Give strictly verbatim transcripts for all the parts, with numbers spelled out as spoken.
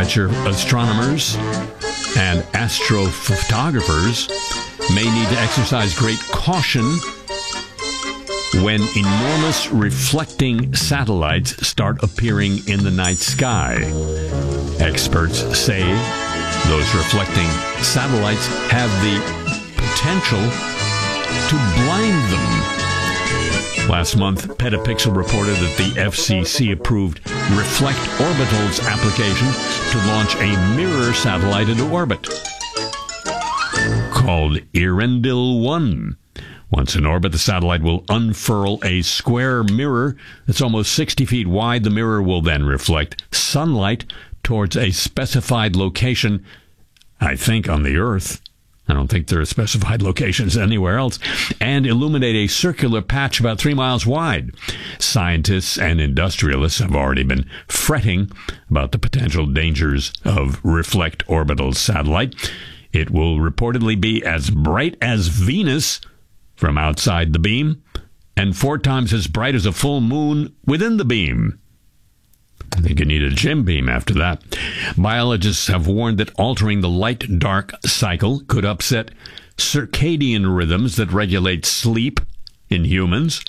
Amateur astronomers and astrophotographers may need to exercise great caution when enormous reflecting satellites start appearing in the night sky. Experts say those reflecting satellites have the potential to blind them. Last month, Petapixel reported that the F C C approved Reflect Orbital's application to launch a mirror satellite into orbit called Earendil one. Once in orbit, the satellite will unfurl a square mirror that's almost sixty feet wide. The mirror will then reflect sunlight towards a specified location, I think on the Earth. I don't think there are specified locations anywhere else, and illuminate a circular patch about three miles wide. Scientists and industrialists have already been fretting about the potential dangers of Reflect Orbital's satellite. It will reportedly be as bright as Venus from outside the beam, and four times as bright as a full moon within the beam. I think you need a gym beam after that. Biologists have warned that altering the light-dark cycle could upset circadian rhythms that regulate sleep in humans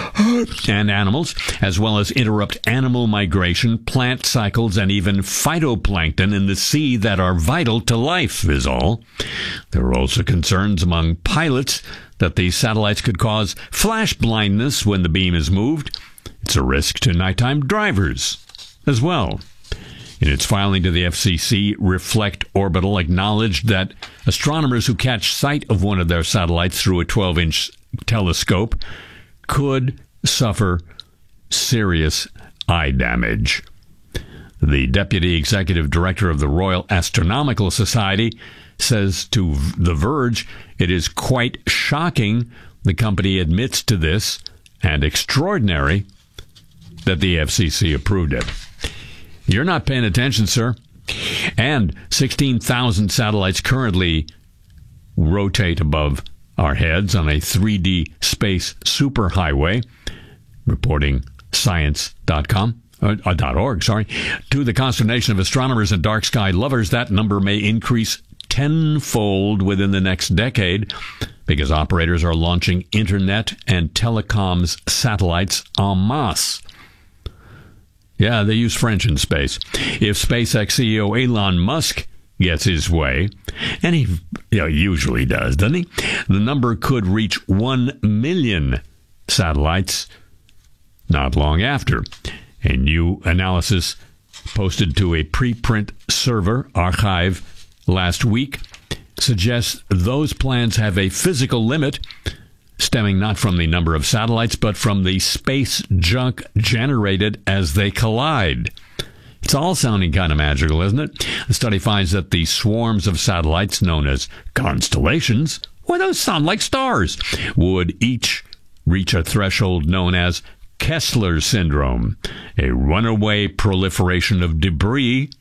and animals, as well as interrupt animal migration, plant cycles, and even phytoplankton in the sea that are vital to life, is all. There are also concerns among pilots that these satellites could cause flash blindness when the beam is moved. It's a risk to nighttime drivers as well. In its filing to the F C C, Reflect Orbital acknowledged that astronomers who catch sight of one of their satellites through a twelve-inch telescope could suffer serious eye damage. The deputy executive director of the Royal Astronomical Society says to The Verge, it is quite shocking the company admits to this, and extraordinary that the F C C approved it. You're not paying attention, sir. And sixteen thousand satellites currently rotate above our heads on a three D space superhighway, reporting science dot com. Uh, .org, sorry. To the consternation of astronomers and dark sky lovers, that number may increase tenfold within the next decade because operators are launching internet and telecoms satellites en masse. Yeah, they use French in space. If SpaceX C E O Elon Musk gets his way, and he you know, usually does, doesn't he? The number could reach one million satellites not long after. A new analysis posted to a preprint server archive last week suggests those plans have a physical limit stemming not from the number of satellites, but from the space junk generated as they collide. It's all sounding kind of magical, isn't it? The study finds that the swarms of satellites, known as constellations, well, those sound like stars, would each reach a threshold known as Kessler syndrome, a runaway proliferation of debris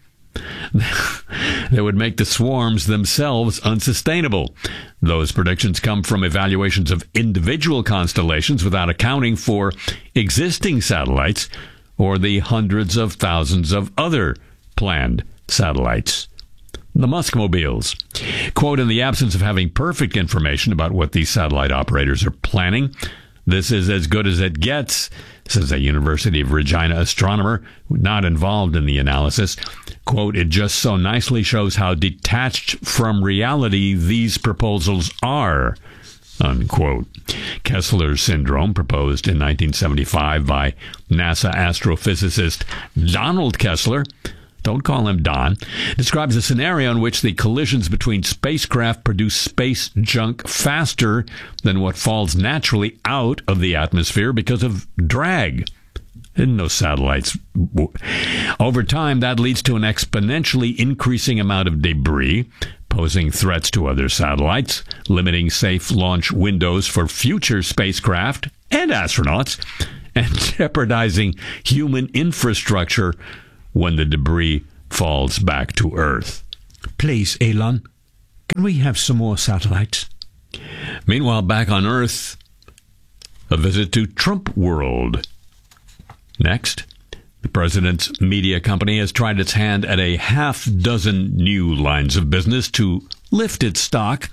that would make the swarms themselves unsustainable. Those predictions come from evaluations of individual constellations without accounting for existing satellites or the hundreds of thousands of other planned satellites. The Muskmobiles. Quote, in the absence of having perfect information about what these satellite operators are planning, this is as good as it gets, says a University of Regina astronomer not involved in the analysis. Quote, it just so nicely shows how detached from reality these proposals are, unquote. Kessler syndrome, proposed in nineteen seventy-five by NASA astrophysicist Donald Kessler, don't call him Don, describes a scenario in which the collisions between spacecraft produce space junk faster than what falls naturally out of the atmosphere because of drag. And no satellites. Over time, that leads to an exponentially increasing amount of debris, posing threats to other satellites, limiting safe launch windows for future spacecraft and astronauts, and jeopardizing human infrastructure when the debris falls back to Earth. Please, Elon, can we have some more satellites? Meanwhile, back on Earth, a visit to Trump World. Next, The president's media company has tried its hand at a half dozen new lines of business to lift its stock,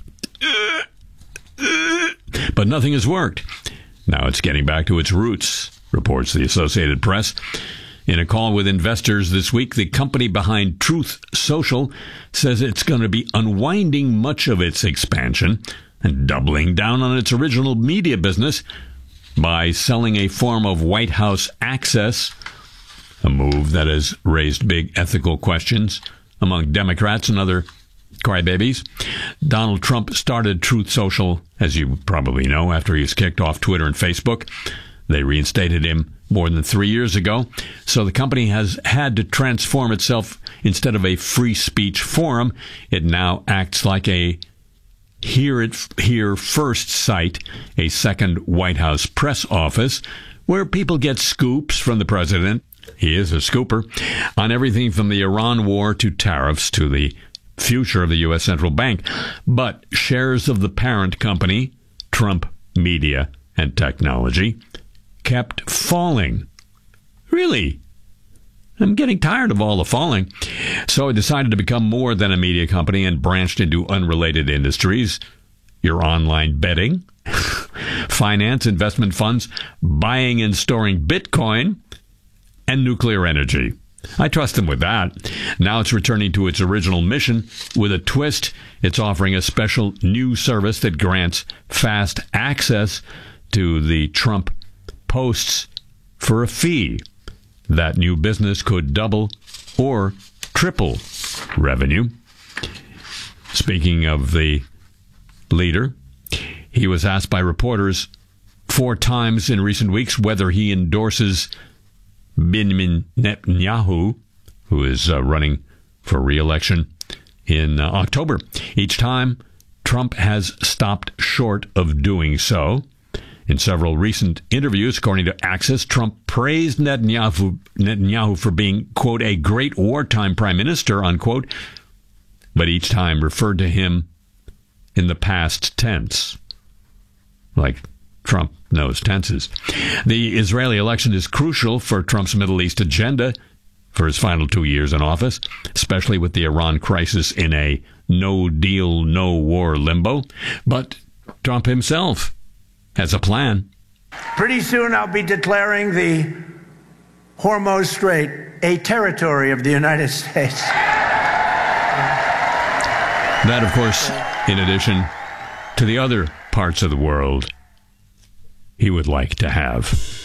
but nothing has worked. Now it's getting back to its roots, reports the Associated Press. In a call with investors this week, the company behind Truth Social says it's going to be unwinding much of its expansion and doubling down on its original media business by selling a form of White House access, a move that has raised big ethical questions among Democrats and other crybabies. Donald Trump started Truth Social, as you probably know, after he was kicked off Twitter and Facebook. They reinstated him more than three years ago. So the company has had to transform itself. Instead of a free speech forum, it now acts like a Hear It Here First site, a second White House press office, where people get scoops from the president. He is a scooper on everything from the Iran war to tariffs to the future of the U S central bank. But shares of the parent company, Trump Media and Technology, kept falling. Really? I'm getting tired of all the falling. So I decided to become more than a media company and branched into unrelated industries. Your online betting, finance, investment funds, buying and storing Bitcoin, and nuclear energy. I trust them with that. Now it's returning to its original mission with a twist. It's offering a special new service that grants fast access to the Trump posts for a fee. That new business could double or triple revenue. Speaking of the leader, he was asked by reporters four times in recent weeks whether he endorses Benjamin Netanyahu, who is uh, running for re-election in uh, October. Each time, Trump has stopped short of doing so. In several recent interviews, according to Access, Trump praised Netanyahu, Netanyahu for being, quote, a great wartime prime minister, unquote, but each time referred to him in the past tense, like Trump knows tenses. The Israeli election is crucial for Trump's Middle East agenda for his final two years in office, especially with the Iran crisis in a no-deal, no-war limbo. But Trump himself has a plan. Pretty soon I'll be declaring the Hormuz Strait a territory of the United States. That, of course, in addition to the other parts of the world he would like to have.